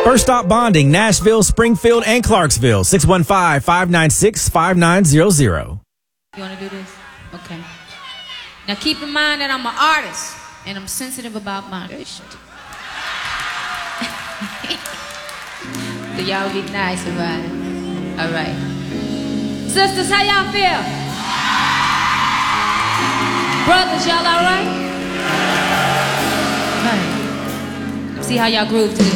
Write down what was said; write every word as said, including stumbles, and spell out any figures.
First Stop Bonding, Nashville, Springfield, and Clarksville. six one five, five nine six, five nine zero zero. You want to do this? Okay. Now keep in mind that I'm an artist, and I'm sensitive about my shit. So y'all be nice about it. All right. Sisters, how y'all feel? Brothers, y'all all right? All right. See how y'all groove to this.